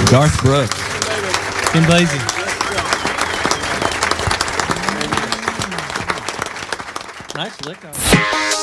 Garth Brooks. Kim Basie. Nice lick on it.